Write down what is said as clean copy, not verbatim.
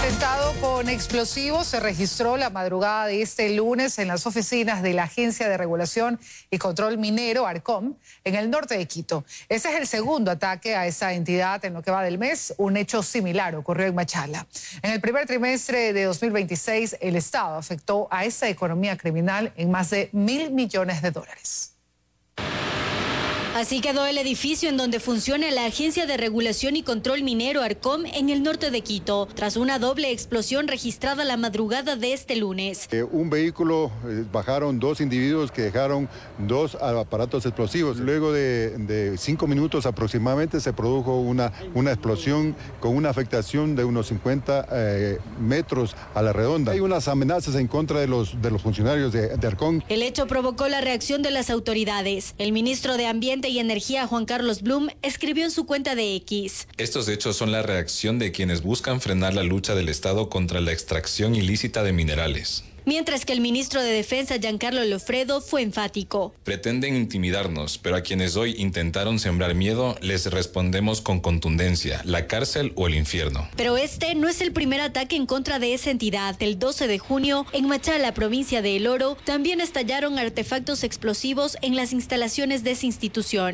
Atentado con explosivos se registró la madrugada de este lunes en las oficinas de la Agencia de Regulación y Control Minero, ARCOM, en el norte de Quito. Ese es el segundo ataque a esa entidad en lo que va del mes. Un hecho similar ocurrió en Machala. En el primer trimestre de 2026, el Estado afectó a esa economía criminal en más de $1.000 millones. Así quedó el edificio en donde funciona la Agencia de Regulación y Control Minero ARCOM en el norte de Quito, tras una doble explosión registrada la madrugada de este lunes. Un vehículo, bajaron dos individuos que dejaron dos aparatos explosivos. Luego de 5 minutos aproximadamente se produjo una explosión con una afectación de unos 50 metros a la redonda. Hay unas amenazas en contra de los funcionarios de ARCOM. El hecho provocó la reacción de las autoridades. El ministro de Ambiente y Energía, Juan Carlos Blum, escribió en su cuenta de X: estos hechos son la reacción de quienes buscan frenar la lucha del Estado contra la extracción ilícita de minerales. Mientras que el ministro de Defensa, Giancarlo Lofredo, fue enfático. Pretenden intimidarnos, pero a quienes hoy intentaron sembrar miedo, les respondemos con contundencia: la cárcel o el infierno. Pero este no es el primer ataque en contra de esa entidad. El 12 de junio, en Machala, provincia de El Oro, también estallaron artefactos explosivos en las instalaciones de esa institución.